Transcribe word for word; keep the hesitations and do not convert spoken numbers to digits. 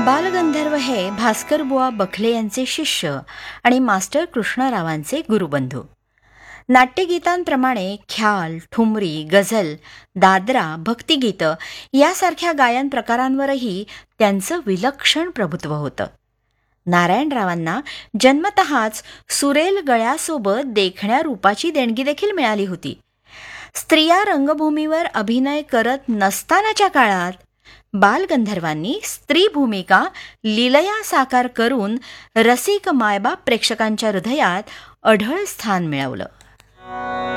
बालगंधर्व हे भास्करबुवा बखले यांचे शिष्य आणि मास्टर कृष्णरावांचे गुरुबंधू. नाट्यगीतांप्रमाणे ख्याल, ठुमरी, गझल, दादरा, भक्तिगीतं यासारख्या गायन प्रकारांवरही त्यांचं विलक्षण प्रभुत्व होतं. नारायणरावांना जन्मतःच सुरेल गळ्यासोबत देखण्या रूपाची देणगी देखील मिळाली होती. स्त्रिया रंगभूमीवर अभिनय करत नसतानाच्या काळात बालगंधर्वांनी स्त्री भूमिका लीलया साकार करून रसिक मायबाप प्रेक्षकांच्या हृदयात अढळ स्थान मिळवलं.